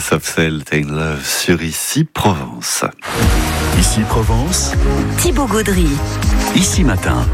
Soft Cell, Take Love sur Ici Provence. Ici Provence, Thibaut Gaudry. Ici Matin.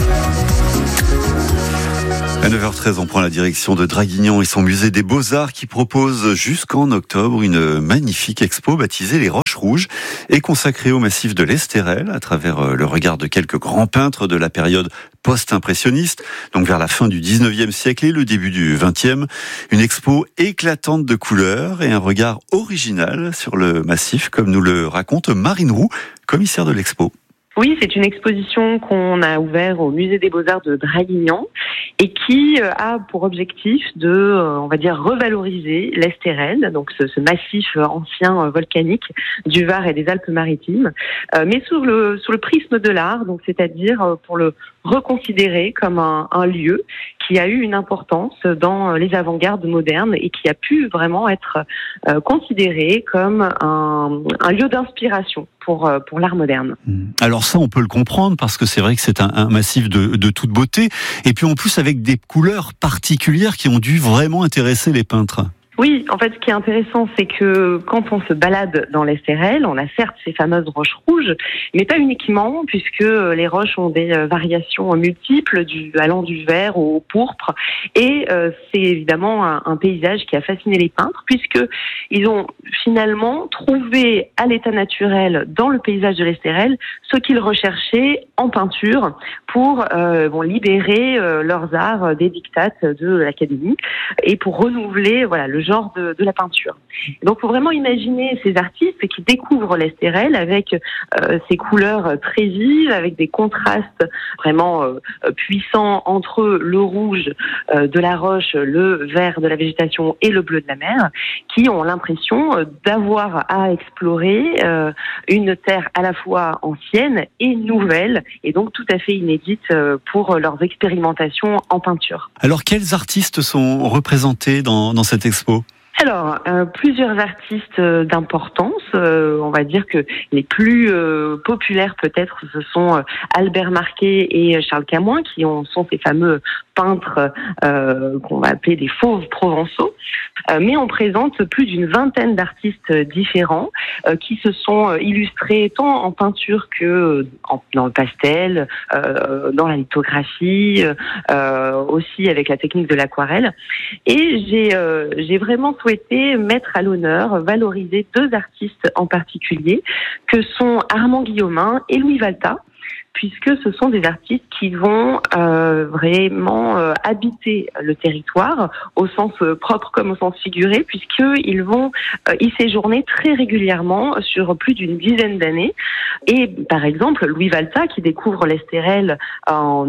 À 9h13, on prend la direction de Draguignan et son musée des Beaux-Arts qui propose jusqu'en octobre une magnifique expo baptisée Les Roches Rouges et consacrée au massif de l'Estérel à travers le regard de quelques grands peintres de la période post-impressionniste, donc vers la fin du 19e siècle et le début du 20e. Une expo éclatante de couleurs et un regard original sur le massif, comme nous le raconte Marine Roux, commissaire de l'expo. Oui, c'est une exposition qu'on a ouverte au musée des Beaux-Arts de Draguignan et qui a pour objectif de, on va dire, revaloriser l'Estérel, donc ce massif ancien volcanique du Var et des Alpes-Maritimes, mais sous le prisme de l'art, donc c'est-à-dire pour le reconsidérer comme un lieu qui a eu une importance dans les avant-gardes modernes et qui a pu vraiment être considéré comme un lieu d'inspiration pour l'art moderne. Alors ça, on peut le comprendre parce que c'est vrai que c'est un massif de toute beauté et puis en plus avec des couleurs particulières qui ont dû vraiment intéresser les peintres. Oui, en fait, ce qui est intéressant, c'est que quand on se balade dans l'Estérel, on a certes ces fameuses roches rouges, mais pas uniquement, puisque les roches ont des variations multiples, allant du vert au pourpre. Et c'est évidemment un paysage qui a fasciné les peintres, puisque ils ont finalement trouvé à l'état naturel, dans le paysage de l'Estérel, ce qu'ils recherchaient en peinture pour libérer leurs arts des dictates de l'Académie et pour renouveler le genre de la peinture. Donc, il faut vraiment imaginer ces artistes qui découvrent l'Estérel avec ces couleurs très vives, avec des contrastes vraiment puissants entre le rouge de la roche, le vert de la végétation et le bleu de la mer, qui ont l'impression d'avoir à explorer une terre à la fois ancienne et nouvelle, et donc tout à fait inédite pour leurs expérimentations en peinture. Alors, quels artistes sont représentés dans cette expo ? Alors, plusieurs artistes d'importance. On va dire que les plus populaires peut-être, ce sont Albert Marquet et Charles Camoin, qui sont ces fameux peintres qu'on va appeler des fauves provençaux. Mais on présente plus d'une vingtaine d'artistes différents qui se sont illustrés tant en peinture que dans le pastel, dans la lithographie, aussi avec la technique de l'aquarelle. Et j'ai vraiment souhaité mettre à l'honneur, valoriser deux artistes en particulier, que sont Armand Guillaumin et Louis Valta, puisque ce sont des artistes qui vont vraiment habiter le territoire, au sens propre comme au sens figuré, puisqu'ils vont y séjourner très régulièrement sur plus d'une dizaine d'années. Et par exemple, Louis Valta, qui découvre l'Estérel en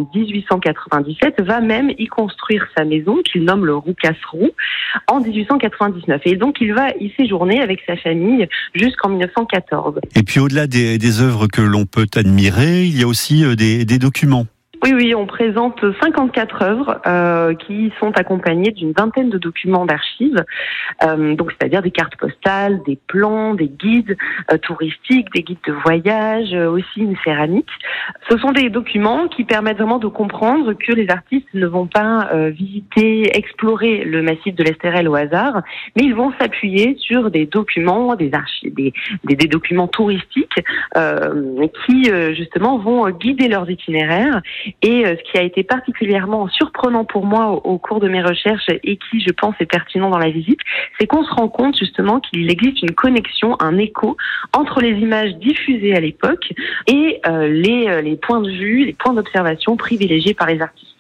1897, va même y construire sa maison, qu'il nomme le Roucasseroux, en 1899. Et donc, il va y séjourner avec sa famille jusqu'en 1914. Et puis, au-delà des œuvres que l'on peut admirer, il y a aussi des documents. Oui, on présente 54 œuvres qui sont accompagnées d'une vingtaine de documents d'archives, donc c'est-à-dire des cartes postales, des plans, des guides touristiques, des guides de voyage, aussi une céramique. Ce sont des documents qui permettent vraiment de comprendre que les artistes ne vont pas visiter, explorer le massif de l'Estérel au hasard, mais ils vont s'appuyer sur des documents, des archives, des documents touristiques qui justement vont guider leurs itinéraires. Et ce qui a été particulièrement surprenant pour moi au cours de mes recherches et qui, je pense, est pertinent dans la visite, c'est qu'on se rend compte justement qu'il existe une connexion, un écho entre les images diffusées à l'époque et les points de vue, les points d'observation privilégiés par les artistes.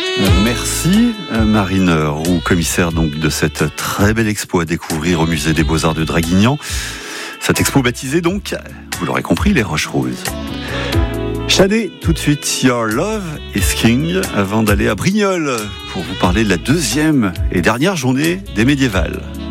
Merci Marine Roux, commissaire donc de cette très belle expo à découvrir au musée des Beaux-Arts de Draguignan. Cette expo baptisée donc, vous l'aurez compris, Les Roches Rouges. Shadé, tout de suite, Your Love is King, avant d'aller à Brignoles pour vous parler de la deuxième et dernière journée des médiévales.